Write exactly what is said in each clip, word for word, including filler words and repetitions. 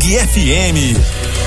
Vang F M.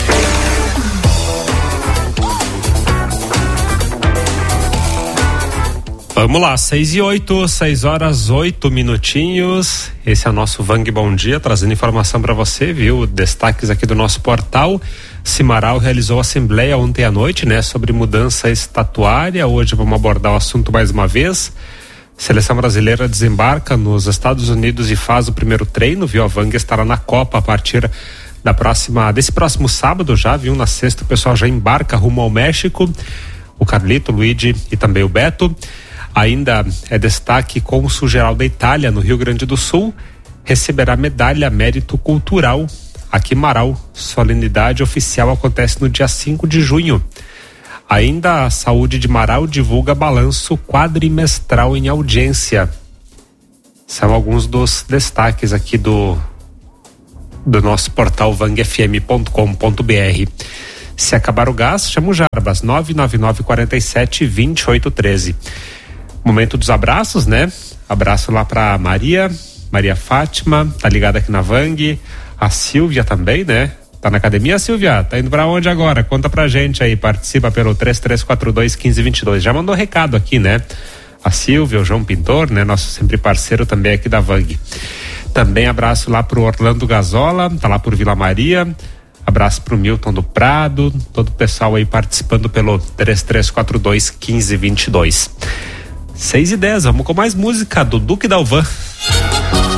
Vamos lá, seis e oito, seis horas, oito minutinhos. Esse é o nosso Vang Bom Dia, trazendo informação para você, viu? Destaques aqui do nosso portal. Cimarau realizou assembleia ontem à noite, né? Sobre mudança estatuária. Hoje vamos abordar o assunto mais uma vez. Seleção brasileira desembarca nos Estados Unidos e faz o primeiro treino, viu? A Vang estará na Copa a partir da próxima, desse próximo sábado já, viu? Na sexta o pessoal já embarca rumo ao México. O Carlito, o Luigi e também o Beto. Ainda é destaque: cônsul-geral da Itália no Rio Grande do Sul receberá medalha Mérito Cultural aqui em Marau. Solenidade oficial acontece no dia cinco de junho. Ainda a Saúde de Marau divulga balanço quadrimestral em audiência. São alguns dos destaques aqui do do nosso portal vang f m ponto com ponto b r. Se acabar o gás, chama o Jarbas, nove nove nove quatro sete, dois oito um três. Momento dos abraços, né? Abraço lá pra Maria, Maria Fátima, tá ligada aqui na Vang. A Silvia também, né? Tá na academia, Silvia? Tá indo pra onde agora? Conta pra gente aí, participa pelo três três quatro dois, um cinco dois dois. Já mandou recado aqui, né? A Silvia, o João Pintor, né? Nosso sempre parceiro também aqui da Vang. Também abraço lá pro Orlando Gazola, tá lá por Vila Maria. Abraço pro Milton do Prado, todo o pessoal aí participando pelo três três quatro dois, um cinco dois dois. seis e dez, vamos com mais música do Duque Dalvan.